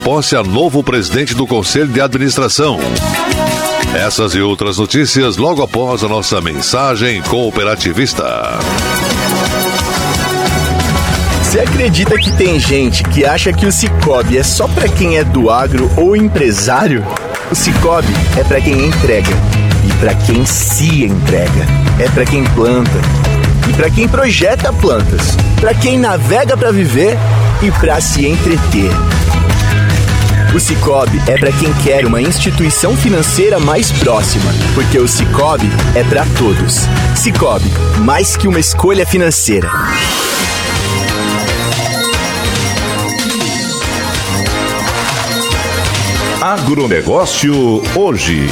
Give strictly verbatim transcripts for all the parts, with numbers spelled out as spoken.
posse a novo presidente do Conselho de Administração. Essas e outras notícias logo após a nossa mensagem cooperativista. Você acredita que tem gente que acha que o Sicoob é só para quem é do agro ou empresário? O Sicoob é para quem entrega e para quem se entrega. É para quem planta e para quem projeta plantas, para quem navega para viver e para se entreter. O Sicoob é para quem quer uma instituição financeira mais próxima, porque o Sicoob é para todos. Sicoob, mais que uma escolha financeira. Agronegócio hoje.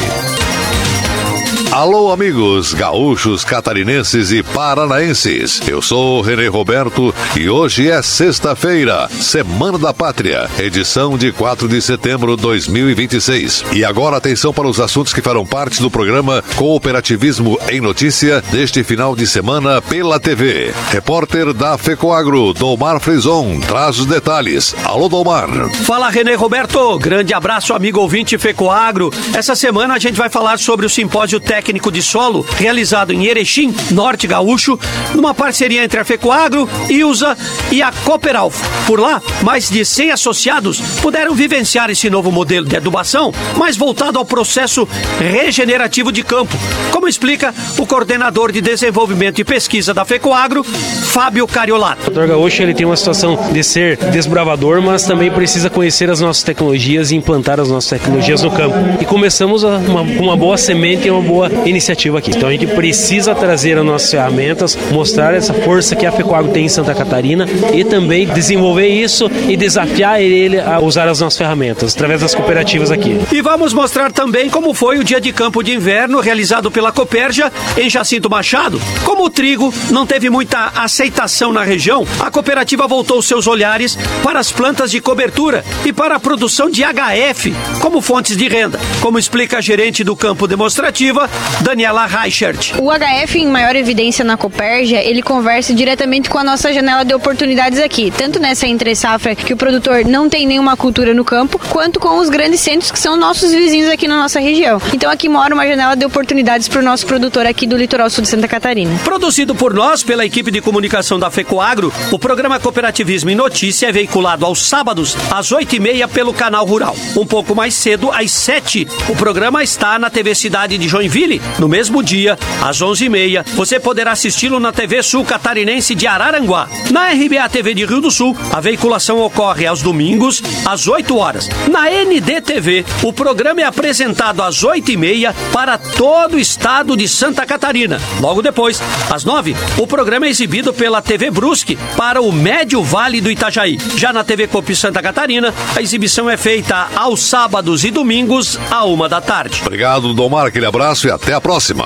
Alô, amigos gaúchos, catarinenses e paranaenses. Eu sou René Roberto e hoje é sexta-feira, Semana da Pátria, edição de quatro de setembro de dois mil e vinte e seis. E agora atenção para os assuntos que farão parte do programa Cooperativismo em Notícia deste final de semana pela T V. Repórter da FECOAGRO, Domar Frison, traz os detalhes. Alô, Domar. Fala, René Roberto. Grande abraço, amigo ouvinte FECOAGRO. Essa semana a gente vai falar sobre o simpósio técnico técnico de solo realizado em Erechim, Norte Gaúcho, numa parceria entre a FECOAGRO, I U S A e a Cooperalfa. Por lá, mais de cem associados puderam vivenciar esse novo modelo de adubação, mais voltado ao processo regenerativo de campo, como explica o coordenador de desenvolvimento e pesquisa da FECOAGRO, Fábio Cariolato. O produtor gaúcho ele tem uma situação de ser desbravador, mas também precisa conhecer as nossas tecnologias e implantar as nossas tecnologias no campo. E começamos uma, uma boa semente e uma boa iniciativa aqui. Então a gente precisa trazer as nossas ferramentas, mostrar essa força que a FECOAGRO tem em Santa Catarina e também desenvolver isso e desafiar ele a usar as nossas ferramentas através das cooperativas aqui. E vamos mostrar também como foi o dia de campo de inverno realizado pela Cooperja em Jacinto Machado. Como o trigo não teve muita aceitação na região, a cooperativa voltou seus olhares para as plantas de cobertura e para a produção de H F como fontes de renda, como explica a gerente do campo demonstrativa, Daniela Reichert. O H F em maior evidência na Cooperja, ele conversa diretamente com a nossa janela de oportunidades aqui, tanto nessa entre-safra que o produtor não tem nenhuma cultura no campo, quanto com os grandes centros que são nossos vizinhos aqui na nossa região. Então aqui mora uma janela de oportunidades para o nosso produtor aqui do litoral sul de Santa Catarina. Produzido por nós, pela equipe de comunicação da FECOAGRO, o programa Cooperativismo em Notícia é veiculado aos sábados, às oito e meia, pelo Canal Rural. Um pouco mais cedo, às sete, o programa está na T V Cidade de Joinville. No mesmo dia, às onze e meia, você poderá assisti-lo na T V Sul Catarinense de Araranguá. Na R B A T V de Rio do Sul, a veiculação ocorre aos domingos, às oito horas. Na N D T V, o programa é apresentado às oito e meia para todo o estado de Santa Catarina. Logo depois, às nove, o programa é exibido pela T V Brusque para o Médio Vale do Itajaí. Já na T V Copi Santa Catarina, a exibição é feita aos sábados e domingos, à uma da tarde. Obrigado, Domar. Aquele abraço e até a próxima.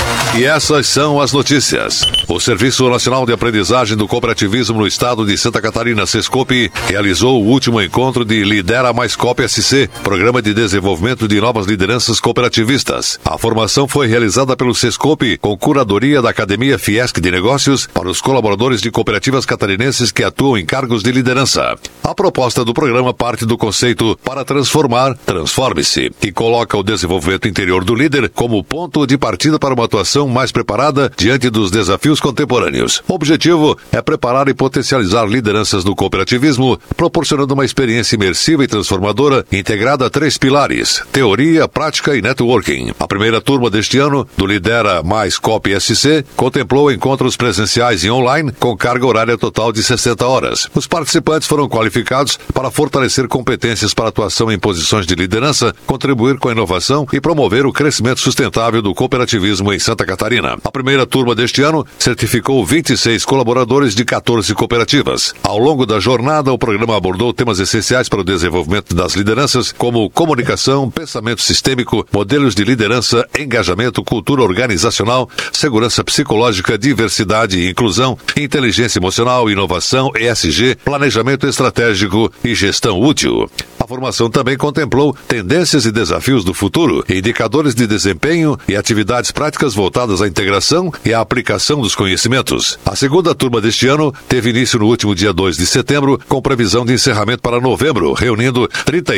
E essas são as notícias. O Serviço Nacional de Aprendizagem do Cooperativismo no Estado de Santa Catarina, SESCOP, realizou o último encontro de Lidera Mais Coop S C, Programa de Desenvolvimento de Novas Lideranças Cooperativistas. A formação foi realizada pelo SESCOP com curadoria da Academia Fiesc de Negócios para os colaboradores de cooperativas catarinenses que atuam em cargos de liderança. A proposta do programa parte do conceito para transformar, transforme-se, que coloca o desenvolvimento interior do líder como ponto de partida para uma atuação mais preparada diante dos desafios contemporâneos. O objetivo é preparar e potencializar lideranças do cooperativismo, proporcionando uma experiência imersiva e transformadora integrada a três pilares: teoria, prática e networking. A primeira turma deste ano, do Lidera Mais Coop S C, contemplou encontros presenciais e online com carga horária total de sessenta horas. Os participantes foram qualificados para fortalecer competências para atuação em posições de liderança, contribuir com a inovação e promover o crescimento sustentável do cooperativismo em Santa Catarina. A primeira turma deste ano certificou vinte e seis colaboradores de quatorze cooperativas. Ao longo da jornada, o programa abordou temas essenciais para o desenvolvimento das lideranças, como comunicação, pensamento sistêmico, modelos de liderança, engajamento, cultura organizacional, segurança psicológica, diversidade e inclusão, inteligência emocional, inovação, E S G, planejamento estratégico e gestão útil. A formação também contemplou tendências e desafios do futuro, indicadores de desempenho e atividades práticas voltadas à integração e à aplicação dos conhecimentos. A segunda turma deste ano teve início no último dia dois de setembro, com previsão de encerramento para novembro, reunindo trinta